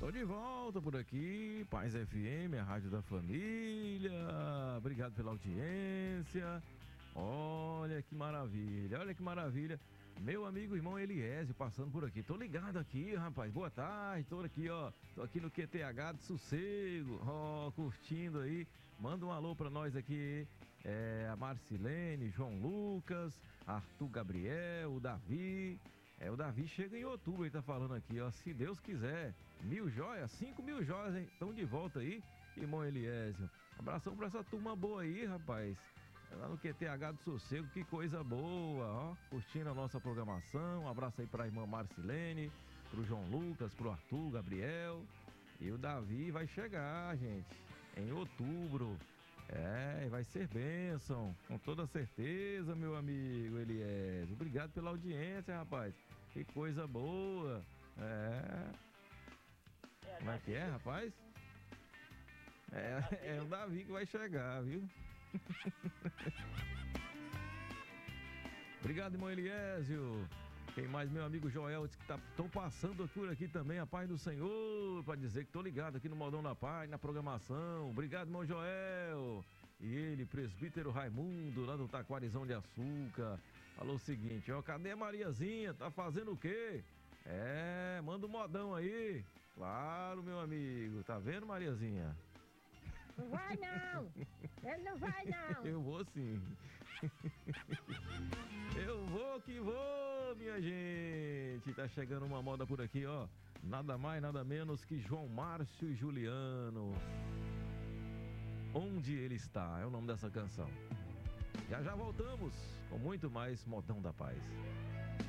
Tô de volta por aqui, Paz FM, a rádio da família. Obrigado pela audiência. Olha que maravilha, olha que maravilha. Meu amigo irmão Eliésio passando por aqui. Tô ligado aqui, rapaz. Boa tarde, tô aqui, ó. Tô aqui no QTH de Sossego, ó, curtindo aí. Manda um alô pra nós aqui. A Marcilene, João Lucas, Arthur Gabriel, o Davi. O Davi chega em outubro, ele tá falando aqui, ó. Se Deus quiser, 1.000 joias, 5.000 joias, hein? Estão de volta aí, irmão Eliésio. Abração pra essa turma boa aí, rapaz. Lá no QTH do Sossego, que coisa boa, ó. Curtindo a nossa programação. Um abraço aí pra irmã Marcilene, pro João Lucas, pro Arthur Gabriel. E o Davi vai chegar, gente, em outubro. Vai ser bênção, com toda certeza, meu amigo Eliésio. Obrigado pela audiência, rapaz. Que coisa boa. Como é que é, rapaz? É o Davi que vai chegar, viu? Obrigado, irmão Eliésio. Quem mais? Meu amigo Joel disse que tô passando por aqui também, a paz do Senhor, para dizer que tô ligado aqui no Modão da Paz, na programação. Obrigado, irmão Joel. E ele, presbítero Raimundo, lá do Taquarizão de Açúcar, falou o seguinte, ó, cadê a Mariazinha? Tá fazendo o quê? Manda um modão aí. Claro, meu amigo. Tá vendo, Mariazinha? Não vai não, ele não vai não. Eu vou sim. Eu vou que vou, minha gente. Tá chegando uma moda por aqui, ó. Nada mais, nada menos que João Márcio e Juliano. Onde ele está, é o nome dessa canção. Já voltamos com muito mais Modão da Paz.